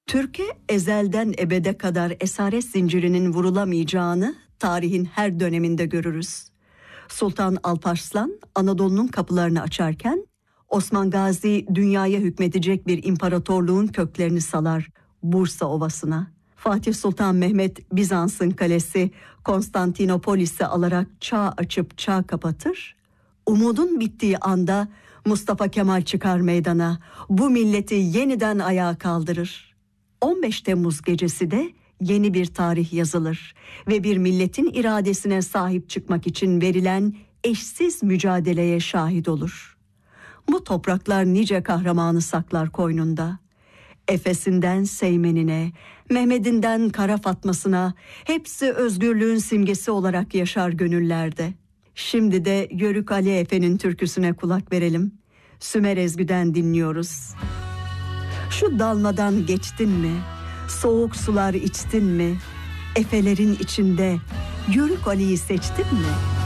Türkiye ezelden ebede kadar esaret zincirinin vurulamayacağını tarihin her döneminde görürüz. Sultan Alparslan Anadolu'nun kapılarını açarken Osman Gazi dünyaya hükmedecek bir imparatorluğun köklerini salar Bursa Ovası'na. Fatih Sultan Mehmet Bizans'ın kalesi Konstantinopolis'i alarak çağ açıp çağ kapatır. Umudun bittiği anda Mustafa Kemal çıkar meydana, bu milleti yeniden ayağa kaldırır. 15 Temmuz gecesi de yeni bir tarih yazılır ve bir milletin iradesine sahip çıkmak için verilen eşsiz mücadeleye şahit olur. Bu topraklar nice kahramanı saklar koynunda. Efesinden Seymenine, Mehmet'inden Kara Fatmasına, hepsi özgürlüğün simgesi olarak yaşar gönüllerde. Şimdi de Yörük Ali Efe'nin türküsüne kulak verelim. Sümer Ezgü'den dinliyoruz. Şu dalmadan geçtin mi? Soğuk sular içtin mi? Efelerin içinde Yörük Ali'yi seçtin mi?